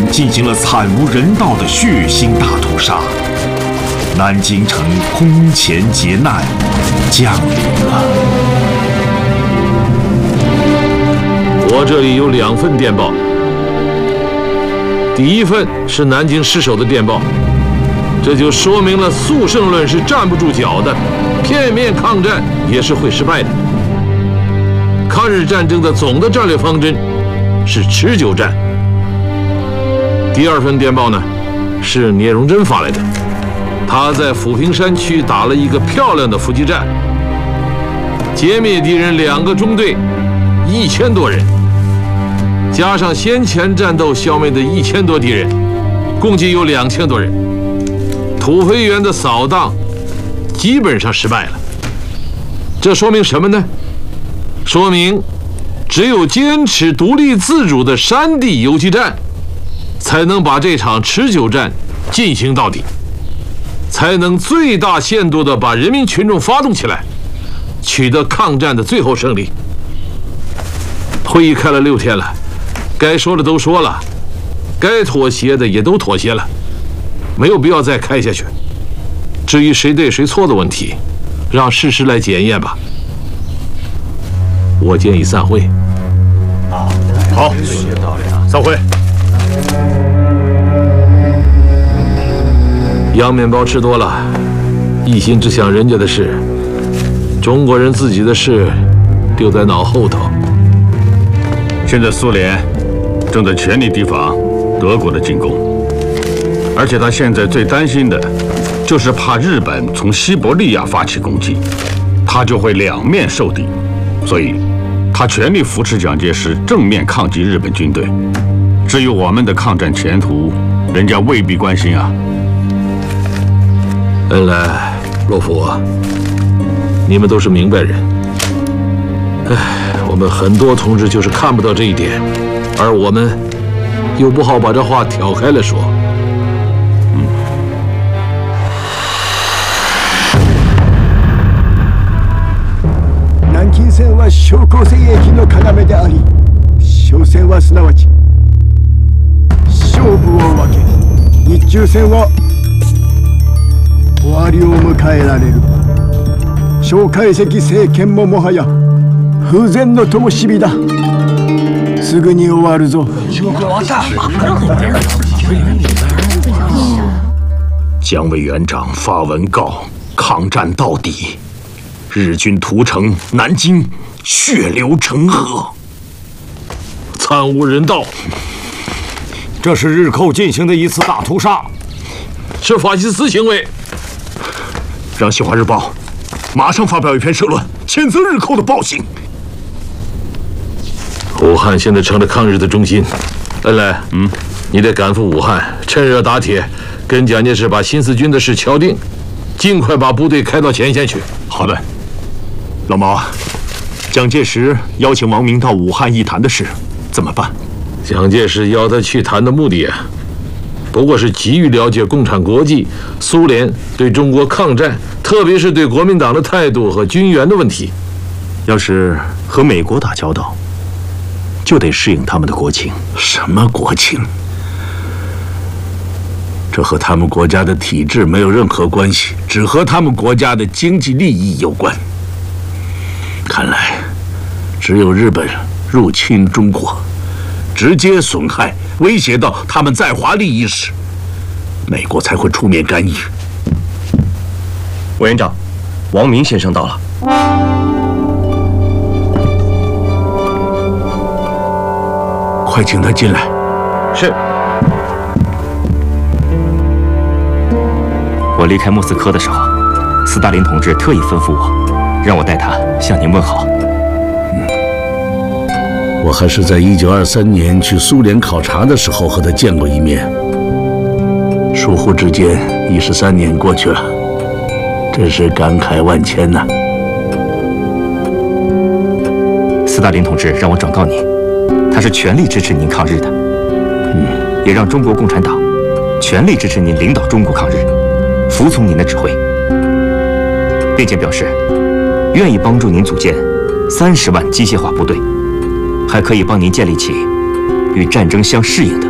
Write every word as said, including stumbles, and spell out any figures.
进行了惨无人道的血腥大屠杀，南京城空前劫难降临了。 我这里有两份电报，第一份是南京失守的电报，这就说明了速胜论是站不住脚的，片面抗战也是会失败的。抗日战争的总的战略方针是持久战。第二份电报呢，是聂荣臻发来的，他在抚平山区打了一个漂亮的伏击战，歼灭敌人两个中队，一千多人，加上先前战斗消灭的一千多敌人，共计有两千多人。土肥原的扫荡基本上失败了。这说明什么呢？说明只有坚持独立自主的山地游击战，才能把这场持久战进行到底，才能最大限度地把人民群众发动起来，取得抗战的最后胜利。会议开了六天了，该说的都说了，该妥协的也都妥协了，没有必要再开下去。至于谁对谁错的问题，让事实来检验吧。我建议散会。 好，散会。 洋面包吃多了，一心只想人家的事，中国人自己的事丢在脑后头。 现在苏联正在全力提防德国的进攻，而且他现在最担心的就是怕日本从西伯利亚发起攻击，他就会两面受敌，所以他全力扶持蒋介石正面抗击日本军队。至于我们的抗战前途，人家未必关心啊。 恩来，洛夫啊，你们都是明白人。唉，我们很多同志就是看不到这一点，而我们又不好把这话挑开了说。嗯。 南京線は商工戦役の要であり、商戦はすなわち勝負を分け、日中戦は終わりを迎えられる。蒋介石政権ももはや風前の灯火だ。すぐに終わるぞ。 蒋委员长发文告：抗战到底，日军屠城南京，血流成河， 惨无人道。 这是日寇进行的一次大屠杀， 是法西斯行为。 让《新华日报》马上发表一篇社论，谴责日寇的暴行。 武汉现在成了抗日的中心，恩来，嗯，你得赶赴武汉，趁热打铁，跟蒋介石把新四军的事敲定，尽快把部队开到前线去。 好的，老毛，蒋介石邀请王明到武汉议谈的事怎么办？ 蒋介石邀他去谈的目的啊，不过是急于了解共产国际、苏联对中国抗战，特别是对国民党的态度和军援的问题。 要是和美国打交道，就得适应他们的国情。什么国情？这和他们国家的体制没有任何关系，只和他们国家的经济利益有关。看来，只有日本入侵中国，直接损害、威胁到他们在华利益时，美国才会出面干预。 委员长，王明先生到了。 快请他进来。 是。我离开莫斯科的时候，斯大林同志特意吩咐我，让我代他向您问好。 嗯，我还是在一九二三年去苏联考察的时候和他见过一面。 疏忽之间，已是三年过去了，真是感慨万千呐。 斯大林同志让我转告您，他是全力支持您抗日的，嗯，也让中国共产党全力支持您领导中国抗日，服从您的指挥，并且表示愿意帮助您组建三十万机械化部队，还可以帮您建立起与战争相适应的